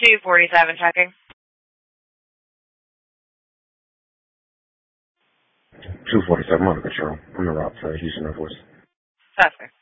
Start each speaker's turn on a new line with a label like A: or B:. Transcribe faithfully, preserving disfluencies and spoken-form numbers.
A: two forty-seven checking.
B: two forty-seven, I'm on the control. I'm in route to Houston Air Force.
A: Suspect.